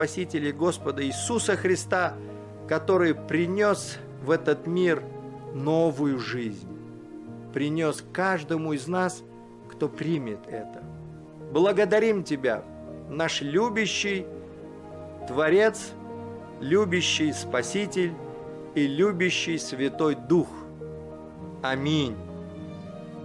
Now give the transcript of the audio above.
Спасителя и Господа Иисуса Христа, который принес в этот мир новую жизнь, принес каждому из нас, кто примет это. Благодарим Тебя, наш любящий Творец, любящий Спаситель и любящий Святой Дух. Аминь.